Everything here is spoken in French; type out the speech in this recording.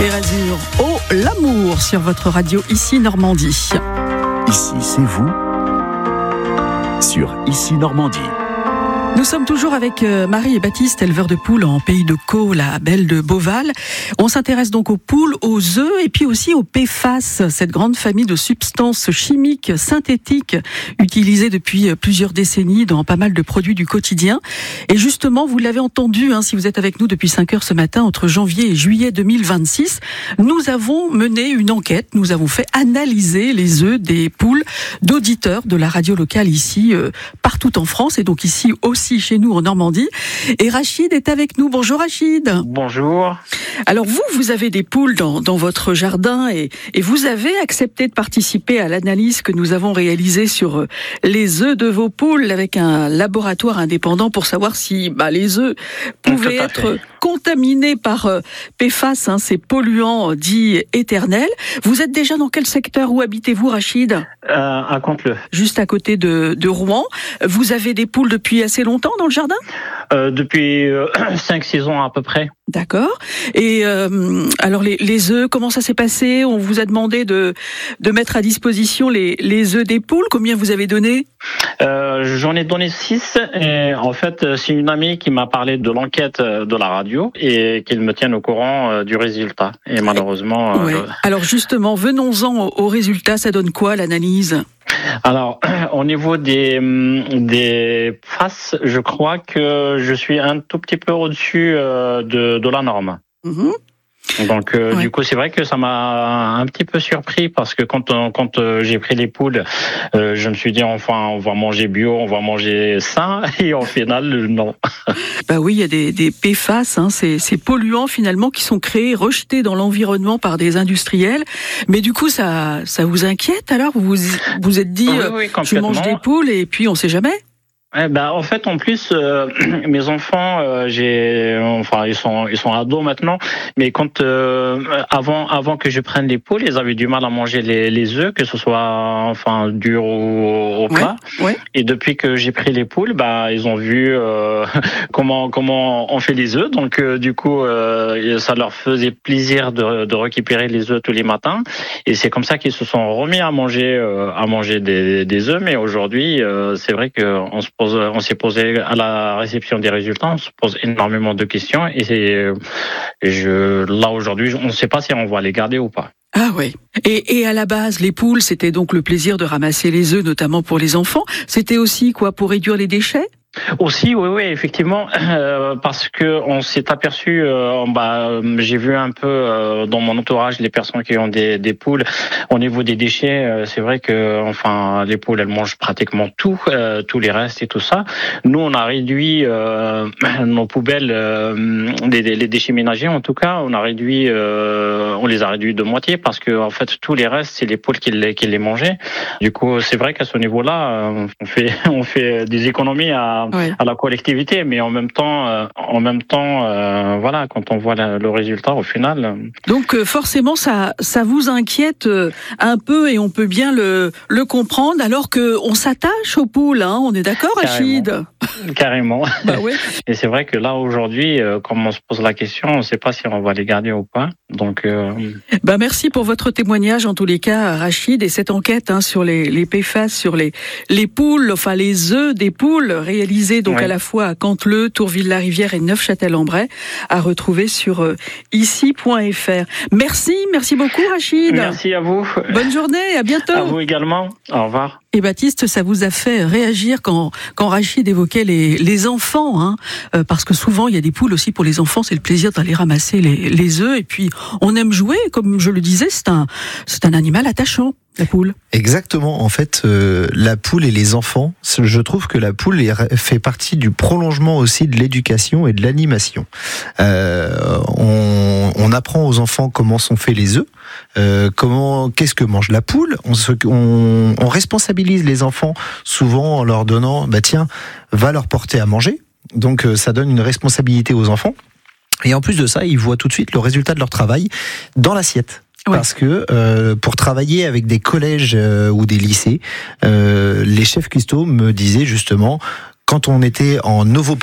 Erasure, oh l'amour sur votre radio Ici Normandie. Ici c'est vous sur Ici Normandie. Nous sommes toujours avec Marie et Baptiste, éleveurs de poules en pays de Caux, la belle de Beauval. On s'intéresse donc aux poules, aux œufs et puis aussi aux PFAS, cette grande famille de substances chimiques synthétiques utilisées depuis plusieurs décennies dans pas mal de produits du quotidien. Et justement, vous l'avez entendu, si vous êtes avec nous depuis 5 heures ce matin, entre janvier et juillet 2026, nous avons mené une enquête, nous avons fait analyser les œufs des poules d'auditeurs de la radio locale ici, partout en France et donc ici aussi chez nous en Normandie. Et Rachid est avec nous. Bonjour Rachid. Bonjour. Alors vous avez des poules dans votre jardin et vous avez accepté de participer à l'analyse que nous avons réalisée sur les œufs de vos poules avec un laboratoire indépendant pour savoir si les œufs pouvaient être contaminés par PFAS, ces polluants dits éternels. Vous êtes déjà dans quel secteur? Où habitez-vous, Rachid? À Conteleu. Juste à côté de Rouen. Vous avez des poules depuis assez longtemps dans le jardin? Depuis 5-6 ans à peu près. D'accord. Et alors les œufs, comment ça s'est passé? On vous a demandé de mettre à disposition les œufs des poules. Combien vous avez donné? J'en ai donné 6. Et en fait, c'est une amie qui m'a parlé de l'enquête de la radio et qu'elle me tienne au courant du résultat. Et malheureusement... Ouais. Alors justement, venons-en au résultat. Ça donne quoi l'analyse? Alors, au niveau des faces, je crois que je suis un tout petit peu au-dessus de la norme. Mmh. Donc, du coup, c'est vrai que ça m'a un petit peu surpris parce que quand j'ai pris les poules, je me suis dit enfin, on va manger bio, on va manger sain, et au final, non. Oui, il y a des PFAS, ces polluants finalement qui sont créés, rejetés dans l'environnement par des industriels. Mais du coup, ça vous inquiète alors? Vous êtes dit, oui, je mange des poules et puis on sait jamais? En fait, en plus, mes enfants, ils sont ados maintenant, mais avant que je prenne les poules, ils avaient du mal à manger les œufs, que ce soit dur ou plat. Ouais. Et depuis que j'ai pris les poules, ils ont vu comment on fait les œufs. Donc du coup, ça leur faisait plaisir de récupérer les œufs tous les matins. Et c'est comme ça qu'ils se sont remis à manger des œufs. Mais aujourd'hui, c'est vrai que on s'est posé à la réception des résultats, on se pose énormément de questions et là aujourd'hui, on ne sait pas si on va les garder ou pas. Ah ouais. Et à la base, les poules, c'était donc le plaisir de ramasser les œufs, notamment pour les enfants. C'était aussi pour réduire les déchets? Aussi, oui, effectivement, parce que on s'est aperçu, j'ai vu un peu dans mon entourage les personnes qui ont des poules. Au niveau des déchets, c'est vrai que les poules elles mangent pratiquement tous les restes et tout ça. Nous, on a réduit nos poubelles, les déchets ménagers en tout cas, on les a réduits de moitié parce que en fait tous les restes c'est les poules qui les mangeaient. Du coup, c'est vrai qu'à ce niveau-là, on fait des économies à la collectivité, mais en même temps, quand on voit le résultat au final. Donc forcément, ça vous inquiète un peu et on peut bien le comprendre, alors que on s'attache aux poules, on est d'accord, Rachid? Carrément. Ouais. Et c'est vrai que là aujourd'hui, comme on se pose la question, on ne sait pas si on va les garder ou pas. Donc. Merci pour votre témoignage en tous les cas, Rachid, et cette enquête sur les PFAS, sur les poules, les œufs des poules réalisés donc à la fois à Canteleu, Tourville-la-Rivière et Neufchâtel-en-Bray, à retrouver sur ici.fr. Merci beaucoup Rachid. Merci à vous. Bonne journée, à bientôt. À vous également. Au revoir. Et Baptiste, ça vous a fait réagir quand Rachid évoquait les enfants, parce que souvent il y a des poules aussi pour les enfants, c'est le plaisir d'aller ramasser les œufs et puis on aime jouer, comme je le disais, c'est un animal attachant. La poule. Exactement. En fait, la poule et les enfants, je trouve que la poule fait partie du prolongement aussi de l'éducation et de l'animation. On apprend aux enfants comment sont faits les œufs, qu'est-ce que mange la poule. On responsabilise les enfants souvent en leur donnant, tiens, va leur porter à manger. Donc ça donne une responsabilité aux enfants. Et en plus de ça, ils voient tout de suite le résultat de leur travail dans l'assiette. Ouais. Parce que pour travailler avec des collèges ou des lycées, les chefs cuistots me disaient justement, quand on était en